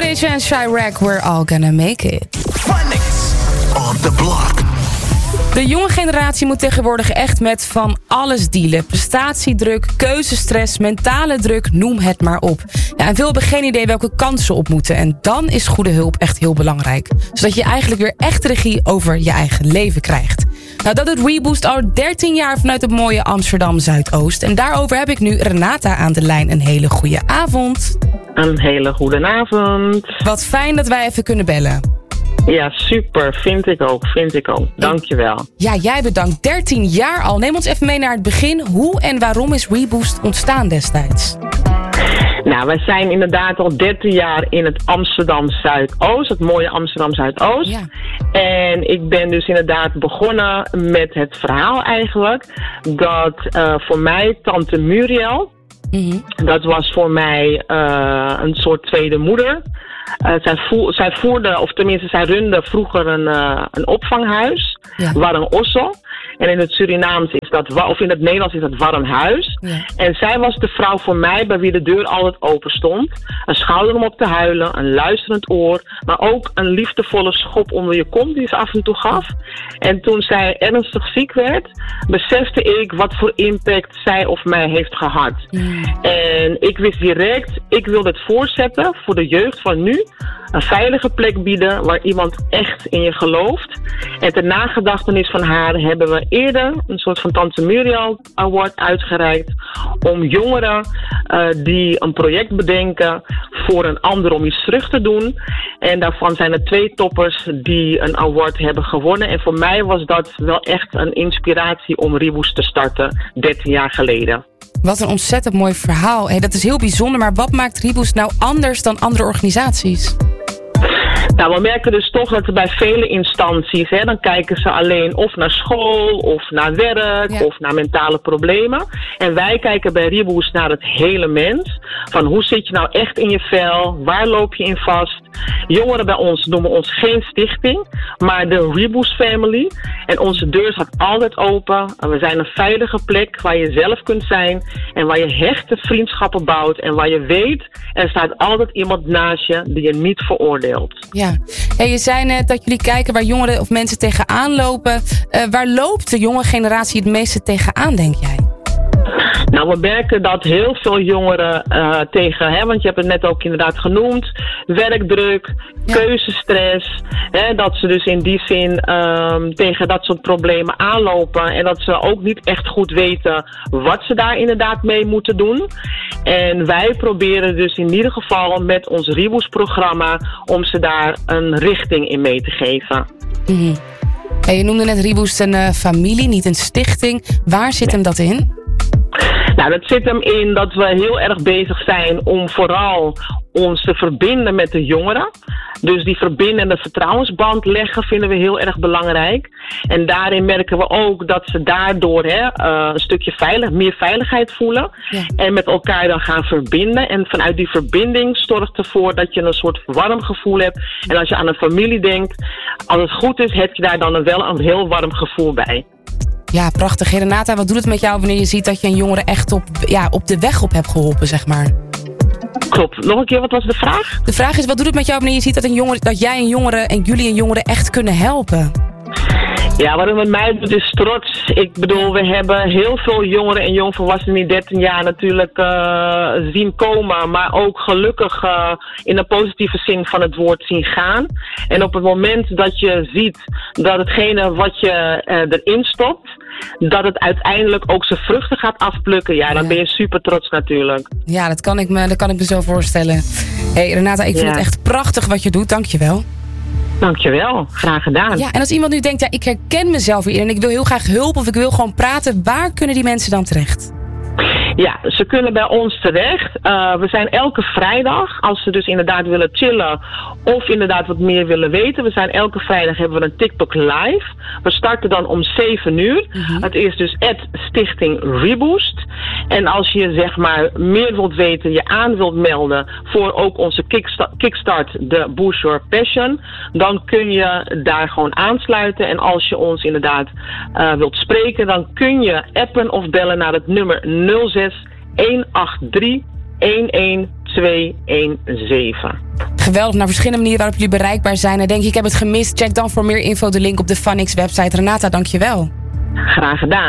Savage en Chirac, we're all gonna make it. Phonics on the block. De jonge generatie moet tegenwoordig echt met van alles dealen. Prestatiedruk, keuzestress, mentale druk, noem het maar op. Ja, en veel hebben geen idee welke kansen ze op moeten. En dan is goede hulp echt heel belangrijk. Zodat je eigenlijk weer echt regie over je eigen leven krijgt. Nou, dat doet Reboost al 13 jaar vanuit het mooie Amsterdam Zuidoost. En daarover heb ik nu Renata aan de lijn. Een hele goede avond. Een hele goede avond. Wat fijn dat wij even kunnen bellen. Ja, super. Vind ik ook. Dankjewel. Ja, jij bedankt. 13 jaar al. Neem ons even mee naar het begin. Hoe en waarom is Reboost ontstaan destijds? Nou, wij zijn inderdaad al 13 jaar in het Amsterdam Zuidoost. Het mooie Amsterdam Zuidoost. Ja. En ik ben dus inderdaad begonnen met het verhaal eigenlijk. Dat voor mij tante Muriel... Dat was voor mij een soort tweede moeder. Zij voerde, of tenminste zij runde vroeger een opvanghuis, Warm Ossel. En in het Surinaams is dat, of in het Nederlands is dat Warm Huis. Ja. En zij was de vrouw voor mij bij wie de deur altijd open stond. Een schouder om op te huilen, een luisterend oor, maar ook een liefdevolle schop onder je kont die ze af en toe gaf. En toen zij ernstig ziek werd, besefte ik wat voor impact zij of mij heeft gehad. En ik wist direct, ik wil dit voortzetten voor de jeugd van nu. Een veilige plek bieden waar iemand echt in je gelooft. En ter nagedachtenis van haar hebben we eerder een soort van Tante Muriel Award uitgereikt. Om jongeren die een project bedenken voor een ander om iets terug te doen. En daarvan zijn er 2 toppers die een award hebben gewonnen. En voor mij was dat wel echt een inspiratie om Reboost te starten 13 jaar geleden. Wat een ontzettend mooi verhaal. Hey, dat is heel bijzonder, maar wat maakt Reboost nou anders dan andere organisaties? Nou, we merken dus toch dat er bij vele instanties, dan kijken ze alleen of naar school, of naar werk, of naar mentale problemen. En wij kijken bij Reboost naar het hele mens. Van hoe zit je nou echt in je vel? Waar loop je in vast? Jongeren bij ons noemen ons geen stichting, maar de Reboost Family. En onze deur staat altijd open. En we zijn een veilige plek waar je zelf kunt zijn en waar je hechte vriendschappen bouwt. En waar je weet, er staat altijd iemand naast je die je niet veroordeelt. Ja. Hey, je zei net dat jullie kijken waar jongeren of mensen tegenaan lopen. Waar loopt de jonge generatie het meeste tegenaan, denk jij? Nou, we merken dat heel veel jongeren want je hebt het net ook inderdaad genoemd, werkdruk, keuzestress, dat ze dus in die zin tegen dat soort problemen aanlopen en dat ze ook niet echt goed weten wat ze daar inderdaad mee moeten doen. En wij proberen dus in ieder geval met ons Reboost-programma om ze daar een richting in mee te geven. Hey, je noemde net Reboost een familie, niet een stichting. Waar zit hem dat in? Nou, dat zit hem in dat we heel erg bezig zijn om vooral ons te verbinden met de jongeren. Dus die verbindende vertrouwensband leggen vinden we heel erg belangrijk. En daarin merken we ook dat ze daardoor een stukje meer veiligheid voelen. Ja. En met elkaar dan gaan verbinden. En vanuit die verbinding zorgt ervoor dat je een soort warm gevoel hebt. En als je aan een familie denkt, als het goed is, heb je daar dan wel een heel warm gevoel bij. Ja, prachtig. Renata, wat doet het met jou wanneer je ziet dat je een jongere echt op de weg op hebt geholpen, zeg maar? Klopt. Nog een keer, wat was de vraag? De vraag is, wat doet het met jou wanneer je ziet dat jij een jongere en jullie een jongere echt kunnen helpen? Ja, wat het met mij doet is trots. Ik bedoel, we hebben heel veel jongeren en jongvolwassenen die 13 jaar natuurlijk zien komen. Maar ook gelukkig in de positieve zin van het woord zien gaan. En op het moment dat je ziet dat hetgene wat je erin stopt, dat het uiteindelijk ook zijn vruchten gaat afplukken. Dan ben je super trots natuurlijk. Ja, dat kan ik me zo voorstellen. Hey Renata, ik vind het echt prachtig wat je doet. Dank je wel. Dankjewel, graag gedaan. Ja, en als iemand nu denkt, ik herken mezelf hierin en ik wil heel graag hulp of ik wil gewoon praten, waar kunnen die mensen dan terecht? Ja, ze kunnen bij ons terecht. We zijn elke vrijdag, als ze dus inderdaad willen chillen of inderdaad wat meer willen weten. We zijn elke vrijdag hebben we een TikTok live. We starten dan om 7 uur. Het is dus @Stichting Reboost. En als je zeg maar meer wilt weten, je aan wilt melden voor ook onze kickstart, de Boost Your Passion, dan kun je daar gewoon aansluiten. En als je ons inderdaad wilt spreken, dan kun je appen of bellen naar het nummer 06 183 11217. geweldig. Naar verschillende manieren waarop jullie bereikbaar zijn. En denk je, ik heb het gemist. Check dan voor meer info de link op de Funix website. Renata, dank je wel. Graag gedaan.